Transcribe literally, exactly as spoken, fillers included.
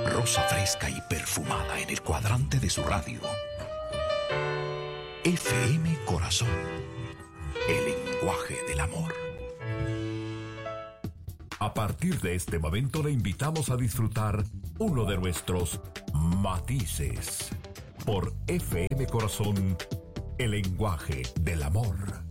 Rosa fresca y perfumada en el cuadrante de su radio. F M Corazón. El lenguaje del amor. A partir de este momento le invitamos a disfrutar uno de nuestros matices. Por F M Corazón, el lenguaje del amor.